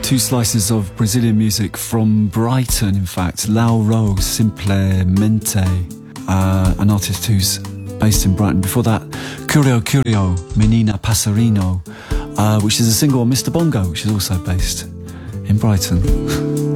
Two slices of Brazilian music from Brighton, in fact. Lauro Simplemente, an artist who's based in Brighton. Before that, Curio Curio, Menina Passarino, which is a single on Mr. Bongo, which is also based in Brighton.